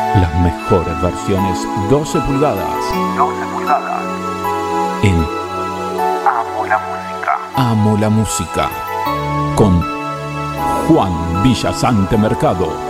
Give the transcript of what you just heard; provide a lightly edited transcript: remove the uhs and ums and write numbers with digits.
Las mejores versiones 12 pulgadas. 12 pulgadas. En Amo la Música. Amo la Música. Con Juan Villasante Mercado.